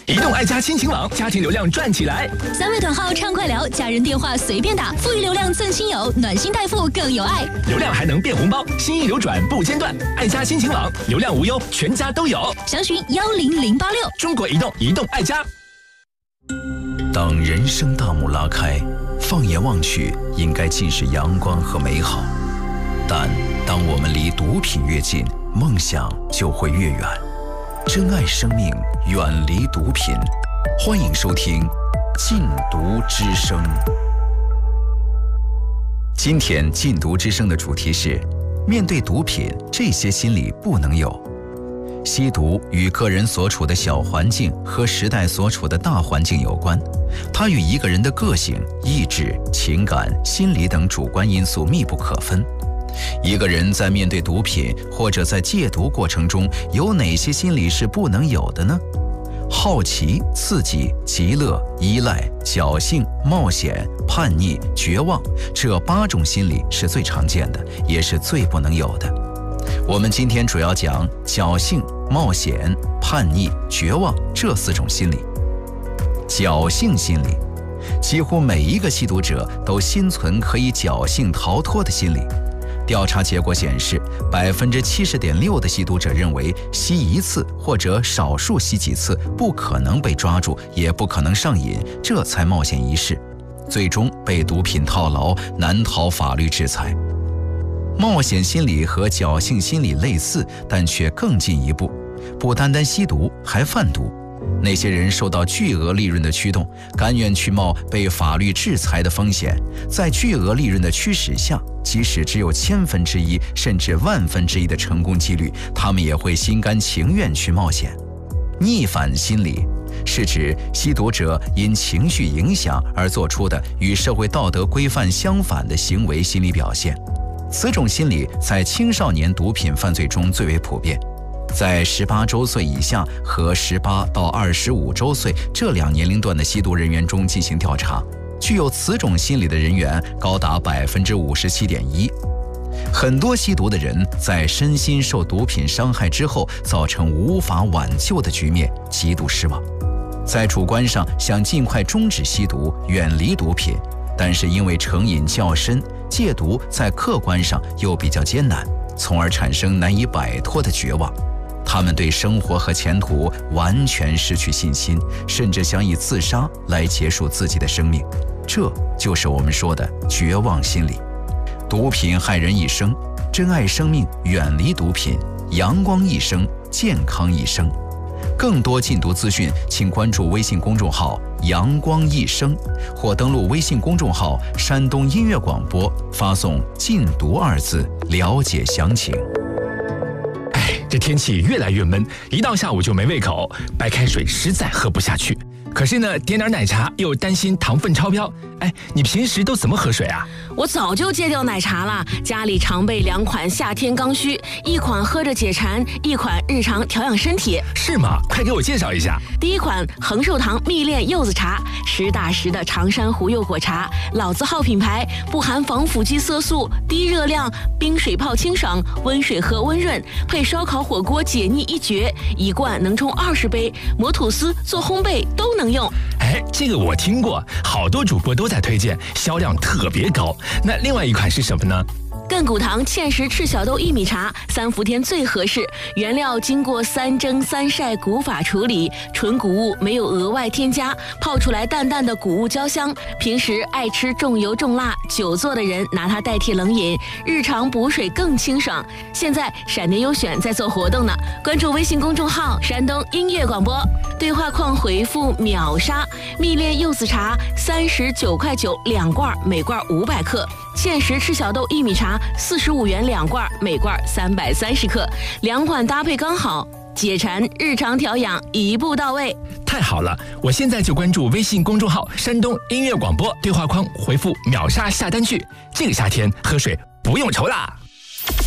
移动爱家亲情网，家庭流量赚起来。 3位团号畅快聊，家人电话随便打，富裕流量赠亲友，暖心代付更有爱。 流量还能变红包，心意流转不间断。爱家亲情网，流量无忧，全家都有。 详询10086。 中国移动，移动爱家。 当人生大幕拉开，放眼望去，应该尽是阳光和美好。但当我们离毒品越近，梦想就会越远。珍爱生命，远离毒品。欢迎收听《禁毒之声》。今天禁毒之声的主题是：面对毒品，这些心理不能有。吸毒与个人所处的小环境和时代所处的大环境有关，它与一个人的个性、意志、情感、心理等主观因素密不可分。一个人在面对毒品或者在戒毒过程中，有哪些心理是不能有的呢？好奇、刺激、极乐、依赖、侥幸、冒险、叛逆、绝望，这8种心理是最常见的，也是最不能有的。我们今天主要讲侥幸、冒险、叛逆、绝望这4种心理。侥幸心理，几乎每一个吸毒者都心存可以侥幸逃脱的心理。调查结果显示，70.6%的吸毒者认为吸1次或者少数吸几次不可能被抓住，也不可能上瘾，这才冒险一试，最终被毒品套牢，难逃法律制裁。冒险心理和侥幸心理类似，但却更进一步，不单单吸毒，还贩毒。那些人受到巨额利润的驱动，甘愿去冒被法律制裁的风险，在巨额利润的驱使下，即使只有1/1000甚至1/1000的成功几率，他们也会心甘情愿去冒险。逆反心理是指吸毒者因情绪影响而做出的与社会道德规范相反的行为心理表现。此种心理在青少年毒品犯罪中最为普遍。在18周岁以下和18到25周岁这2年龄段的吸毒人员中进行调查，具有此种心理的人员高达57.1%。很多吸毒的人在身心受毒品伤害之后，造成无法挽救的局面，极度失望。在主观上想尽快终止吸毒，远离毒品，但是因为成瘾较深，戒毒在客观上又比较艰难，从而产生难以摆脱的绝望。他们对生活和前途完全失去信心，甚至想以自杀来结束自己的生命。这就是我们说的绝望心理。毒品害人一生，珍爱生命，远离毒品，阳光一生，健康一生。更多禁毒资讯，请关注微信公众号阳光一生，或登录微信公众号山东音乐广播，发送禁毒2字了解详情。 这天气越来越闷，一到下午就没胃口，白开水实在喝不下去。可是呢，点点奶茶又担心糖分超标。你平时都怎么喝水啊？ 我早就戒掉奶茶了，家里常备2款夏天刚需，一款喝着解馋，一款日常调养身体。 是吗？快给我介绍一下。 第一款恒寿堂蜜炼柚子茶，实打实的长山湖柚果茶，老字号品牌，不含防腐剂色素，低热量，冰水泡清爽，温水喝温润，配烧烤火锅解腻一绝，一罐能冲20杯，磨吐司做烘焙都能用。 这个我听过，好多主播都在推荐，销量特别高。那另外一款是什么呢？ 亘古堂芡实赤小豆薏米茶，3伏天最合适，原料经过3蒸3晒古法处理，纯谷物，没有额外添加，泡出来淡淡的谷物焦香。平时爱吃重油重辣、久坐的人拿它代替冷饮，日常补水更清爽。现在闪电优选在做活动呢，关注微信公众号山东音乐广播，对话框回复秒杀，蜜炼柚子茶39.9块2罐，每罐500克。芡实赤小豆薏米茶45元2罐，每罐330克，2款搭配刚好，解馋日常调养一步到位。 太好了，我现在就关注微信公众号山东音乐广播，对话框回复秒杀下单去，这个夏天喝水不用愁啦。